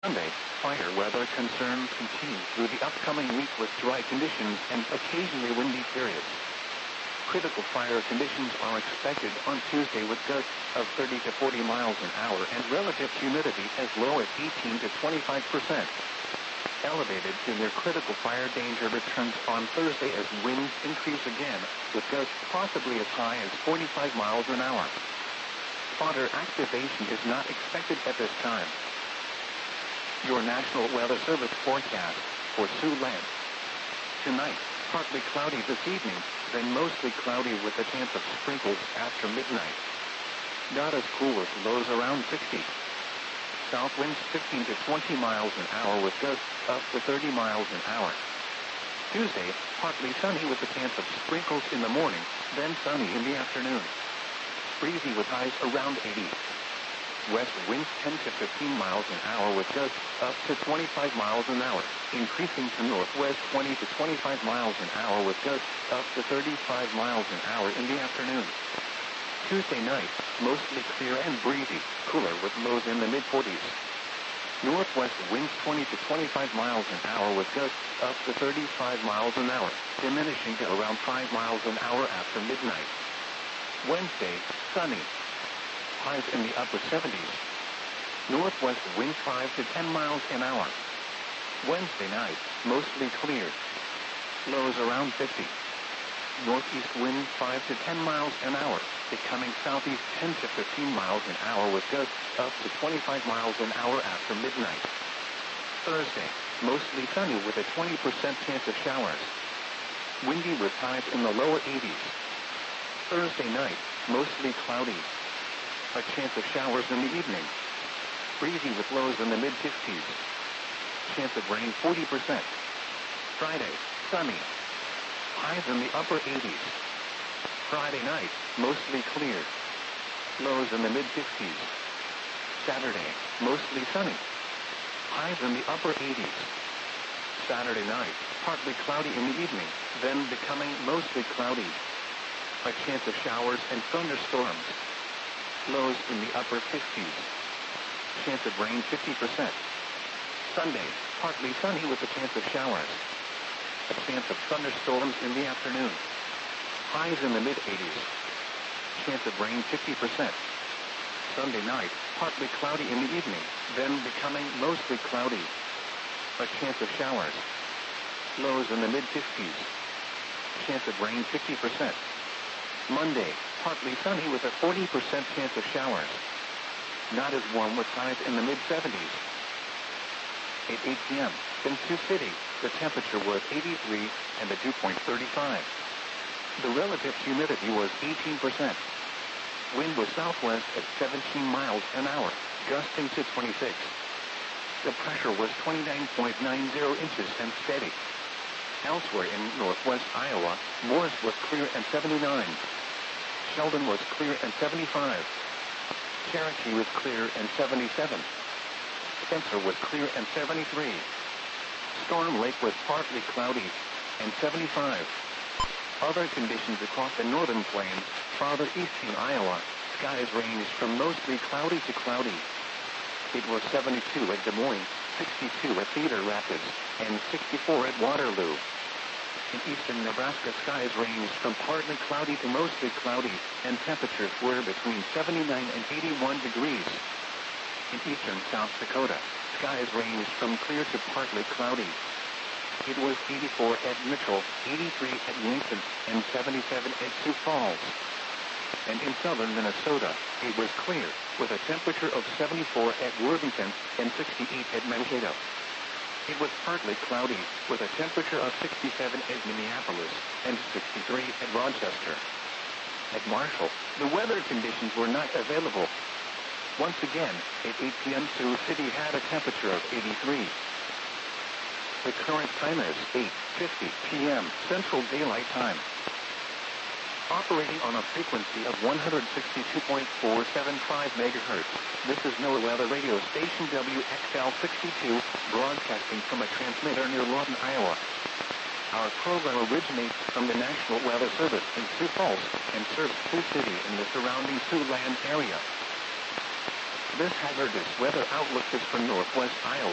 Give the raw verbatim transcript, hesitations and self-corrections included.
Sunday, fire weather concerns continue through the upcoming week with dry conditions and occasionally windy periods. Critical fire conditions are expected on Tuesday with gusts of thirty to forty miles an hour and relative humidity as low as eighteen to twenty-five percent. Elevated to near critical fire danger returns on Thursday as winds increase again, with gusts possibly as high as forty-five miles an hour. Spotter activation is not expected at this time. Your National Weather Service forecast for Siouxland. Tonight, partly cloudy this evening, then mostly cloudy with a chance of sprinkles after midnight. Not as cool as lows around sixty. South winds fifteen to twenty miles an hour with gusts up to thirty miles an hour. Tuesday, partly sunny with a chance of sprinkles in the morning, then sunny in the afternoon. Breezy with highs around eighty. West winds ten to fifteen miles an hour with gusts up to twenty-five miles an hour, increasing to northwest twenty to twenty-five miles an hour with gusts up to thirty-five miles an hour in the afternoon. Tuesday night, mostly clear and breezy, cooler with lows in the mid-forties. Northwest winds twenty to twenty-five miles an hour with gusts up to thirty-five miles an hour, diminishing to around five miles an hour after midnight. Wednesday, sunny. Highs in the upper seventies. Northwest winds five to ten miles an hour. Wednesday night, mostly clear. Lows around fifty. Northeast wind five to ten miles an hour, becoming southeast ten to fifteen miles an hour with gusts up to twenty-five miles an hour after midnight. Thursday, mostly sunny with a twenty percent chance of showers. Windy with highs in the lower eighties. Thursday night, mostly cloudy. A chance of showers in the evening. Breezy with lows in the mid-fifties. Chance of rain forty percent. Friday, sunny. Highs in the upper eighties. Friday night, mostly clear. Lows in the mid-fifties. Saturday, mostly sunny. Highs in the upper eighties. Saturday night, partly cloudy in the evening, then becoming mostly cloudy. A chance of showers and thunderstorms. Lows in the upper fifties. Chance of rain fifty percent. Sunday, partly sunny with a chance of showers. A chance of thunderstorms in the afternoon. Highs in the mid-eighties. Chance of rain fifty percent. Sunday night, partly cloudy in the evening, then becoming mostly cloudy. A chance of showers. Lows in the mid-fifties. Chance of rain fifty percent. Monday, partly sunny with a forty percent chance of showers. Not as warm with highs in the mid-seventies. At eight p m in Sioux City, the temperature was eighty-three and the dew point thirty-five. The relative humidity was eighteen percent. Wind was southwest at seventeen miles an hour, gusting to twenty-six. The pressure was twenty-nine point nine zero inches and steady. Elsewhere in northwest Iowa, Morris was clear and seventy-nine. Sheldon was clear and seventy-five. Cherokee was clear and seventy-seven. Spencer was clear and seventy-three. Storm Lake was partly cloudy and seventy-five. Other conditions across the northern plains, farther east in Iowa, skies ranged from mostly cloudy to cloudy. It was seventy-two at Des Moines, sixty-two at Cedar Rapids, and sixty-four at Waterloo. In eastern Nebraska, skies ranged from partly cloudy to mostly cloudy, and temperatures were between seventy-nine and eighty-one degrees. In eastern South Dakota, skies ranged from clear to partly cloudy. It was eighty-four at Mitchell, eighty-three at Yankton, and seventy-seven at Sioux Falls. And in southern Minnesota, it was clear, with a temperature of seventy-four at Worthington and sixty-eight at Mankato. It was partly cloudy, with a temperature of sixty-seven at Minneapolis and sixty-three at Rochester. At Marshall, the weather conditions were not available. Once again, at eight p m Sioux City had a temperature of eighty-three. The current time is eight fifty p m Central Daylight Time. Operating on a frequency of one hundred sixty-two point four seven five megahertz, this is NOAA Weather Radio Station W X L sixty-two, broadcasting from a transmitter near Lawton, Iowa. Our program originates from the National Weather Service in Sioux Falls and serves Sioux City and the surrounding Siouxland area. This hazardous weather outlook is for northwest Iowa.